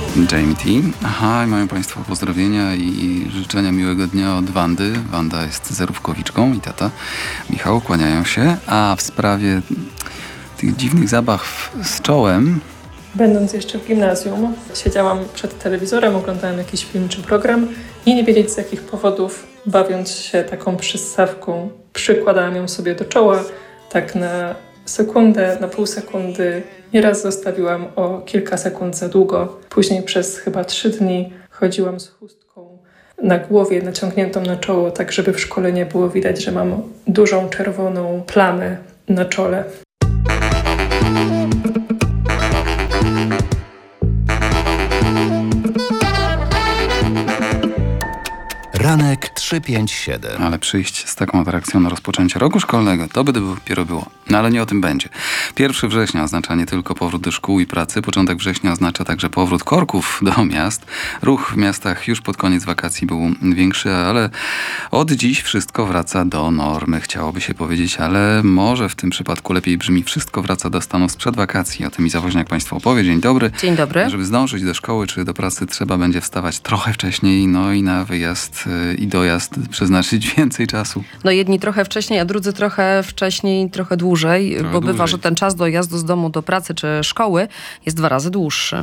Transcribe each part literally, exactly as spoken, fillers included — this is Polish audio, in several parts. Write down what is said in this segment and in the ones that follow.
Jamie T. Aha, i mają Państwo pozdrowienia i życzenia miłego dnia od Wandy. Wanda jest zerówkowiczką i tata Michał kłaniają się. A w sprawie tych dziwnych zabaw z czołem... Będąc jeszcze w gimnazjum, siedziałam przed telewizorem, oglądałam jakiś film czy program i nie wiedzieć z jakich powodów, bawiąc się taką przyssawką, przykładałam ją sobie do czoła, tak na sekundę, na pół sekundy. Nieraz zostawiłam o kilka sekund za długo. Później przez chyba trzy dni chodziłam z chustką na głowie, naciągniętą na czoło, tak żeby w szkole nie było widać, że mam dużą czerwoną plamę na czole. Ranek trzysta pięćdziesiąt siedem. Ale przyjść z taką atrakcją na rozpoczęcie roku szkolnego, to by dopiero było. No ale nie o tym będzie. pierwszego września oznacza nie tylko powrót do szkół i pracy, początek września oznacza także powrót korków do miast. Ruch w miastach już pod koniec wakacji był większy, ale od dziś wszystko wraca do normy, chciałoby się powiedzieć, ale może w tym przypadku lepiej brzmi: wszystko wraca do stanu sprzed wakacji. O tym Iza Woźniak Państwu opowie. Dzień dobry. Dzień dobry. Żeby zdążyć do szkoły czy do pracy, trzeba będzie wstawać trochę wcześniej, no i na wyjazd i dojazd przeznaczyć więcej czasu. No jedni trochę wcześniej, a drudzy trochę wcześniej, trochę dłużej, trochę bo dłużej. Bywa, że ten czas dojazdu z domu do pracy czy szkoły jest dwa razy dłuższy.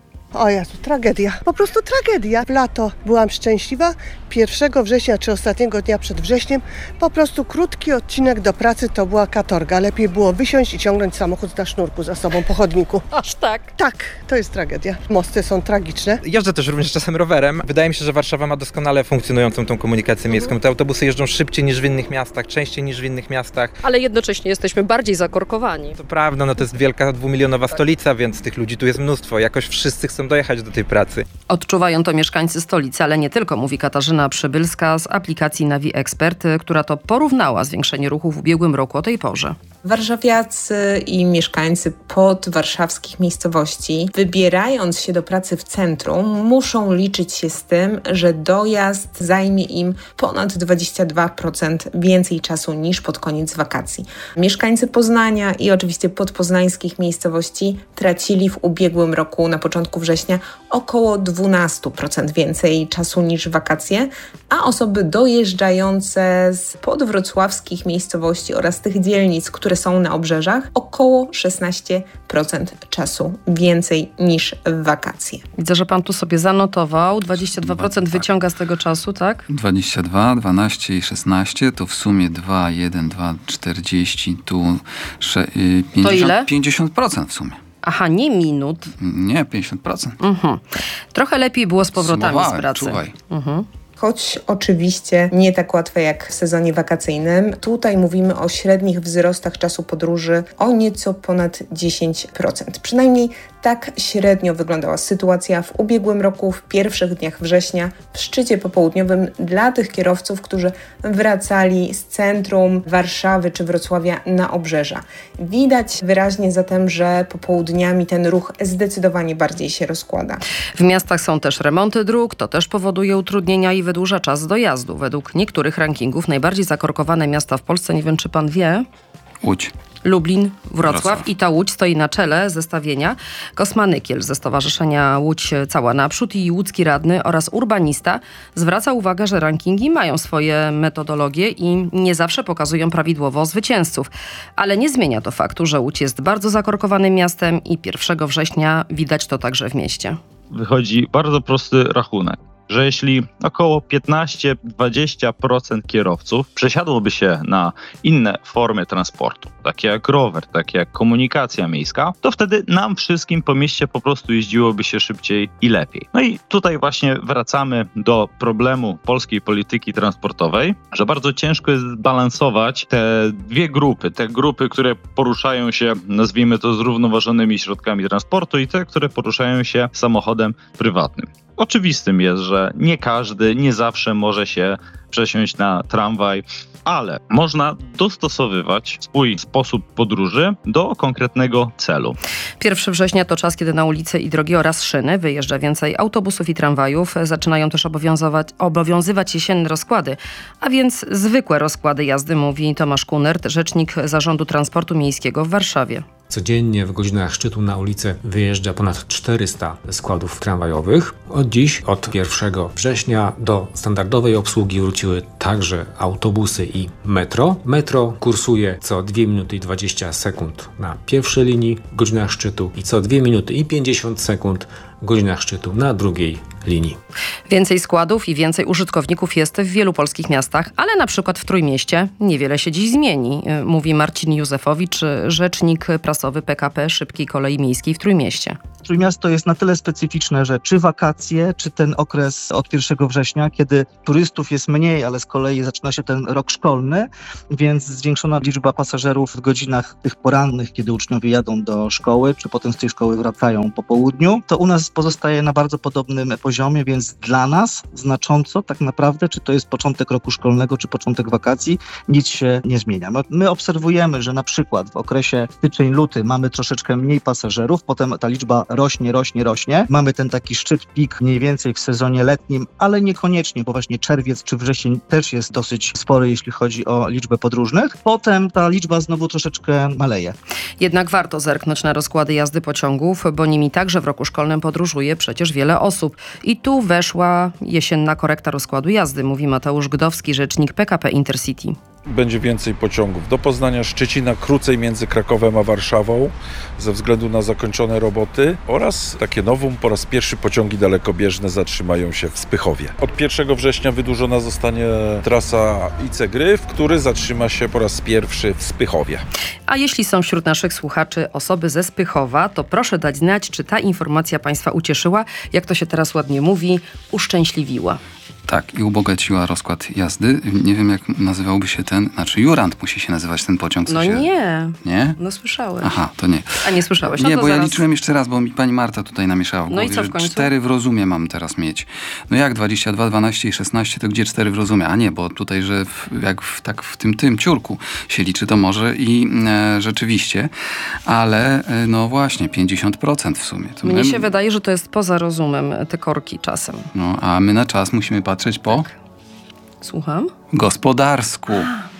O Jezu, tragedia. Po prostu tragedia. W lato byłam szczęśliwa. pierwszego września, czy ostatniego dnia przed wrześniem, po prostu krótki odcinek do pracy to była katorga. Lepiej było wysiąść i ciągnąć samochód na sznurku za sobą po chodniku. Aż tak? Tak, to jest tragedia. Mosty są tragiczne. Jeżdżę też również czasem rowerem. Wydaje mi się, że Warszawa ma doskonale funkcjonującą tą komunikację miejską. Te autobusy jeżdżą szybciej niż w innych miastach, częściej niż w innych miastach. Ale jednocześnie jesteśmy bardziej zakorkowani. To prawda, no to jest wielka dwumilionowa stolica, więc tych ludzi tu jest mnóstwo. Jakoś wszyscy chcą dojechać do tej pracy. Odczuwają to mieszkańcy stolicy, ale nie tylko, mówi Katarzyna Przybylska z aplikacji Navi Expert, która to porównała zwiększenie ruchu w ubiegłym roku o tej porze. Warszawiacy i mieszkańcy podwarszawskich miejscowości, wybierając się do pracy w centrum, muszą liczyć się z tym, że dojazd zajmie im ponad dwadzieścia dwa procent więcej czasu niż pod koniec wakacji. Mieszkańcy Poznania i oczywiście podpoznańskich miejscowości tracili w ubiegłym roku na początku września około dwanaście procent więcej czasu niż w wakacje, a osoby dojeżdżające z podwrocławskich miejscowości oraz tych dzielnic, które są na obrzeżach, około szesnaście procent czasu więcej niż w wakacje. Widzę, że pan tu sobie zanotował. dwadzieścia dwa procent tak. Wyciąga z tego czasu, tak? dwadzieścia dwa, dwanaście i szesnaście to w sumie dwa, jeden, dwa, czterdzieści, tu pięćdziesiąt, to ile? pięćdziesiąt procent w sumie. Aha, nie minut. Nie, pięćdziesiąt procent. Mhm. Trochę lepiej było z powrotami Sumowałem, z pracy. Czuwaj. Mhm. Choć oczywiście nie tak łatwe jak w sezonie wakacyjnym. Tutaj mówimy o średnich wzrostach czasu podróży o nieco ponad dziesięć procent. Przynajmniej tak średnio wyglądała sytuacja w ubiegłym roku, w pierwszych dniach września, w szczycie popołudniowym dla tych kierowców, którzy wracali z centrum Warszawy czy Wrocławia na obrzeża. Widać wyraźnie zatem, że popołudniami ten ruch zdecydowanie bardziej się rozkłada. W miastach są też remonty dróg, to też powoduje utrudnienia i wydłuża czas dojazdu. Według niektórych rankingów najbardziej zakorkowane miasta w Polsce, nie wiem czy pan wie, Łódź. Lublin, Wrocław, Wrocław i ta Łódź stoi na czele zestawienia. Kosma Nykiel ze Stowarzyszenia Łódź Cała Naprzód i łódzki radny oraz urbanista zwraca uwagę, że rankingi mają swoje metodologie i nie zawsze pokazują prawidłowo zwycięzców. Ale nie zmienia to faktu, że Łódź jest bardzo zakorkowanym miastem i pierwszego września widać to także w mieście. Wychodzi bardzo prosty rachunek, że jeśli około piętnaście do dwudziestu procent kierowców przesiadłoby się na inne formy transportu, takie jak rower, takie jak komunikacja miejska, to wtedy nam wszystkim po mieście po prostu jeździłoby się szybciej i lepiej. No i tutaj właśnie wracamy do problemu polskiej polityki transportowej, że bardzo ciężko jest zbalansować te dwie grupy, te grupy, które poruszają się, nazwijmy to, zrównoważonymi środkami transportu i te, które poruszają się samochodem prywatnym. Oczywistym jest, że nie każdy, nie zawsze może się przesiąść na tramwaj, ale można dostosowywać swój sposób podróży do konkretnego celu. pierwszego września to czas, kiedy na ulice i drogi oraz szyny wyjeżdża więcej autobusów i tramwajów. Zaczynają też obowiązywać, obowiązywać jesienne rozkłady, a więc zwykłe rozkłady jazdy, mówi Tomasz Kunert, rzecznik Zarządu Transportu Miejskiego w Warszawie. Codziennie w godzinach szczytu na ulicę wyjeżdża ponad czterysta składów tramwajowych. Od dziś, od pierwszego września do standardowej obsługi wróciły także autobusy i metro. Metro kursuje co dwie minuty i dwadzieścia sekund na pierwszej linii w godzinach szczytu i co dwie minuty i pięćdziesiąt sekund w godzinach szczytu na drugiej linii. Więcej składów i więcej użytkowników jest w wielu polskich miastach, ale na przykład w Trójmieście niewiele się dziś zmieni, mówi Marcin Józefowicz, rzecznik prasowy P K P Szybkiej Kolei Miejskiej w Trójmieście. Trójmiasto jest na tyle specyficzne, że czy wakacje, czy ten okres od pierwszego września, kiedy turystów jest mniej, ale z kolei zaczyna się ten rok szkolny, więc zwiększona liczba pasażerów w godzinach tych porannych, kiedy uczniowie jadą do szkoły, czy potem z tej szkoły wracają po południu, to u nas pozostaje na bardzo podobnym poziomie, więc dla nas znacząco tak naprawdę, czy to jest początek roku szkolnego, czy początek wakacji, nic się nie zmienia. My obserwujemy, że na przykład w okresie styczeń-luty mamy troszeczkę mniej pasażerów, potem ta liczba rośnie, rośnie, rośnie. Mamy ten taki szczyt, pik mniej więcej w sezonie letnim, ale niekoniecznie, bo właśnie czerwiec czy wrzesień też jest dosyć spory, jeśli chodzi o liczbę podróżnych. Potem ta liczba znowu troszeczkę maleje. Jednak warto zerknąć na rozkłady jazdy pociągów, bo nimi także w roku szkolnym podróżuje przecież wiele osób. I tu weszła jesienna korekta rozkładu jazdy, mówi Mateusz Gdowski, rzecznik P K P Intercity. Będzie więcej pociągów do Poznania, Szczecina, krócej między Krakowem a Warszawą ze względu na zakończone roboty oraz takie nowum, po raz pierwszy pociągi dalekobieżne zatrzymają się w Spychowie. Od pierwszego września wydłużona zostanie trasa I C Gryf, który zatrzyma się po raz pierwszy w Spychowie. A jeśli są wśród naszych słuchaczy osoby ze Spychowa, to proszę dać znać, czy ta informacja Państwa ucieszyła, jak to się teraz ładnie mówi, uszczęśliwiła. Tak, i ubogaciła rozkład jazdy. Nie wiem, jak nazywałby się ten, znaczy Jurand musi się nazywać ten pociąg. Co No się... nie. Nie? No słyszałeś. Aha, to nie. A nie słyszałeś? No nie, to bo zaraz. ja liczyłem jeszcze raz, bo mi pani Marta tutaj namieszała w No i głowie, co w że końcu? cztery w rozumie mam teraz mieć. No jak dwadzieścia dwa, dwanaście i szesnaście, to gdzie cztery w rozumie? A nie, bo tutaj, że w, jak w, tak w tym tym ciurku się liczy, to może i e, rzeczywiście, ale e, no właśnie, pięćdziesiąt procent w sumie. To Mnie my, się wydaje, że to jest poza rozumem, te korki czasem. No, a my na czas musimy patrzeć po Słucham? gospodarsku.